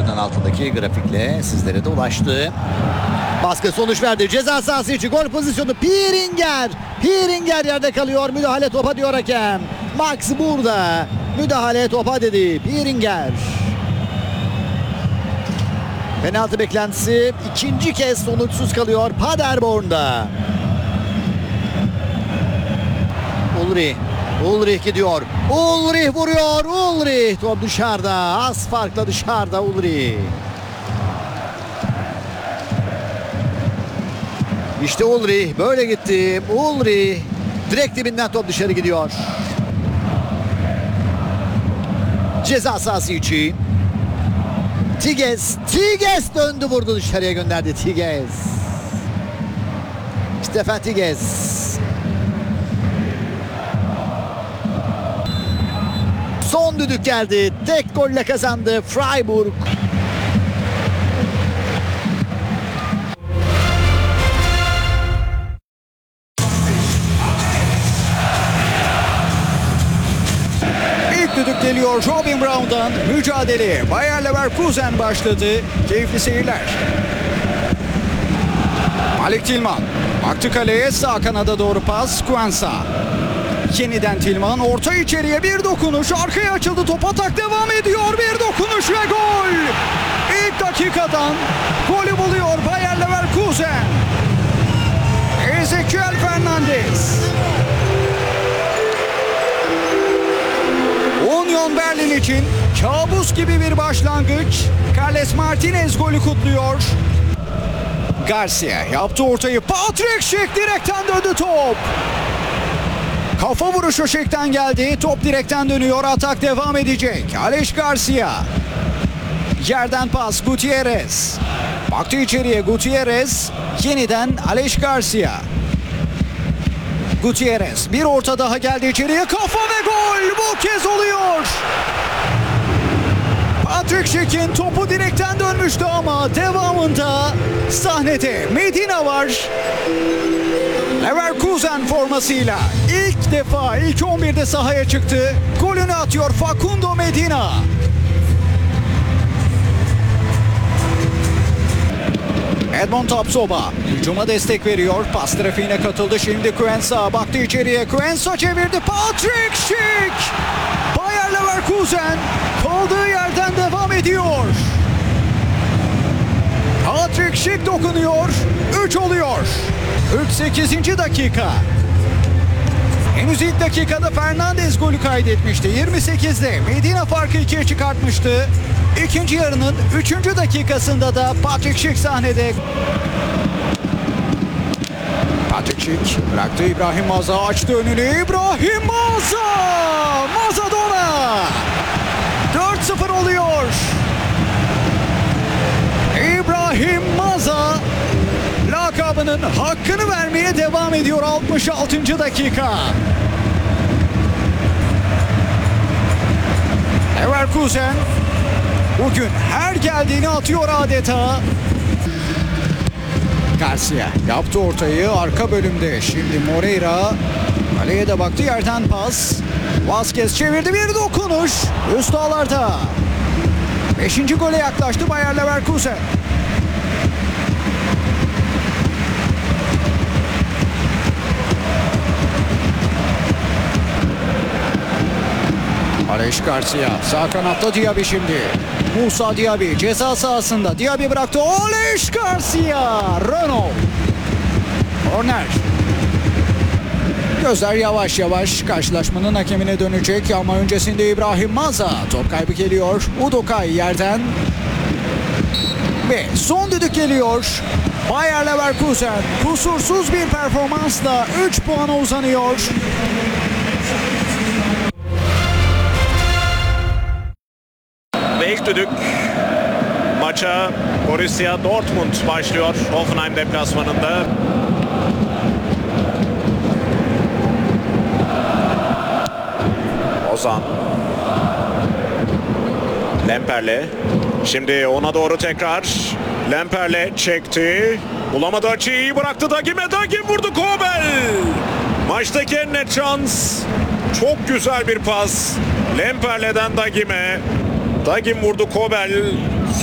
ekranın altındaki grafikle sizlere de ulaştı. Baskı sonuç verdi. Ceza sahası içi gol pozisyonu. Pieringer yerde kalıyor. Müdahale topa diyor hakem. Max burada. Müdahale topa dedi. Pieringer. Penaltı beklentisi ikinci kez sonuçsuz kalıyor Paderborn'da. Ulrich gidiyor. Ulrich vuruyor. Ulrich. Top dışarıda. Az farkla dışarıda Ulrich. İşte Ulrich böyle gitti. Ulrich direkt dibinden top dışarı gidiyor. Ceza sahası içi. Tigges döndü vurdu dışarıya gönderdi Tigges. Stefan Tigges. Son düdük geldi. Tek golle kazandı Freiburg. İlk düdük geliyor Robin Brown'dan. Mücadele Bayer Leverkusen başladı. Keyifli seyirler. Malik Tillman. Baktı kaleye, sağ kanada doğru pas. Quansah. Yeniden Tillman orta içeriye bir dokunuş, arkaya açıldı, top atak devam ediyor, bir dokunuş ve gol. İlk dakikadan golü buluyor Bayer Leverkusen. Ezequiel Fernandez. Union Berlin için kabus gibi bir başlangıç. Carles Martinez golü kutluyor. Garcia yaptı ortayı, Patrick Schick direkten döndü top. Kafa vuruşu Schick'ten geldi. Top direkten dönüyor. Atak devam edecek. Alex Garcia. Yerden pas Gutierrez. Baktı içeriye Gutierrez. Yeniden Alex Garcia. Gutierrez. Bir orta daha geldi içeriye. Kafa ve gol. Bu kez oluyor. Patrick Schick'in topu direkten dönmüştü ama devamında sahnede Medina var. Leverkusen formasıyla ilk defa ilk 11'de sahaya çıktı. Golünü atıyor Facundo Medina. Edmond Tapsoba hücuma destek veriyor. Pas trafiğine katıldı. Şimdi Quansah baktı içeriye. Quansah çevirdi. Patrick Schick. Bayer Leverkusen kaldığı yerden devam ediyor. Patrick Schick dokunuyor. 3 oluyor. 48. dakika. Henüz ilk dakikada Fernandez golü kaydetmişti. 28'de Medina farkı 2'ye çıkartmıştı. İkinci yarının 3. dakikasında da Patrick Schick sahnede. Patrick Schick bıraktı, İbrahim Maza açtı önünü. İbrahim Maza! Mazadona! 4-0 oluyor. İbrahim Maza lakabının hakkını vermeye devam ediyor 66. dakika. Leverkusen bugün her geldiğini atıyor adeta. Garcia yaptı ortayı arka bölümde. Şimdi Moreira kaleye de baktı, yerden pas. Vazquez çevirdi, bir dokunuş. Üst ağlarda. 5. gole yaklaştı Bayer Leverkusen. Alex Garcia sağ kanatta, Diaby şimdi. Musa Diaby ceza sahasında. Diaby bıraktı. Alex Garcia. Renault. Korner. Gözler yavaş yavaş karşılaşmanın hakemine dönecek ama öncesinde İbrahim Maza. Top kaybı geliyor. Udokay yerden. Ve son düdük geliyor. Bayer Leverkusen kusursuz bir performansla 3 puana uzanıyor. Ve ilk düdük maça Borussia Dortmund başlıyor Hoffenheim deplasmanında. Ozan Lemper'le şimdi ona doğru tekrar Lemper'le çekti, bulamadı açıyı, iyi bıraktı Dagim'e, Dagim vurdu, Kobel maçtaki en net şans, çok güzel bir pas Lemper'leden Dagim'e, Dagim vurdu, Kobel